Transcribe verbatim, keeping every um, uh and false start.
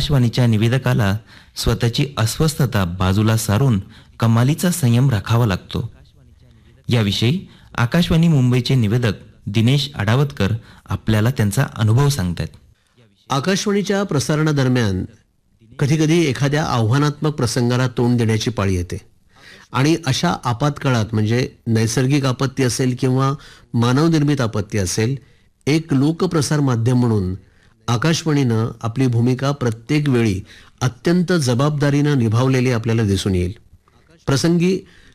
आकाशवाणीच्या निवेदकाला स्वतःची अस्वस्थता बाजूला सारून कमालीचा संयम राखावा लागतो. याविषयी आकाशवाणी मुंबईचे निवेदक दिनेश आडावतकर आपल्याला त्यांचा अनुभव सांगतात. आकाशवाणीच्या प्रसारणादरम्यान कधीकधी एखाद्या आव्हानात्मक प्रसंगाला तोंड देण्याची पाळी येते आणि अशा आपत्काळात म्हणजे नैसर्गिक आपत्ती असेल किंवा मानवनिर्मित आपत्ती असेल, एक लोकप्रसार माध्यम म्हणून आकाशवाणीनं आपली भूमिका प्रत्येक वेळी अत्यंत जबाबदारीनं निभावलेली आपल्याला दिसून येईल. प्रसंगी